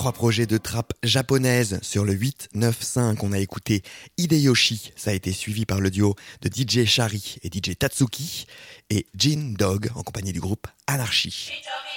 3 projets de trap japonaise sur le 895. On a écouté Hideyoshi, ça a été suivi par le duo de DJ Shari et DJ Tatsuki et Gin Dog en compagnie du groupe Anarchy.